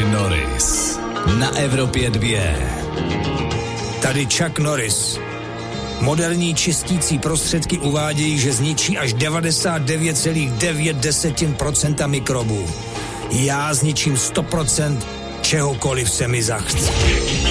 Norris na Evropě 2. Tady Chuck Norris. Moderní čistící prostředky uvádějí, že zničí až 99,9% mikrobů. Já zničím 100% čehokoliv se mi zachce.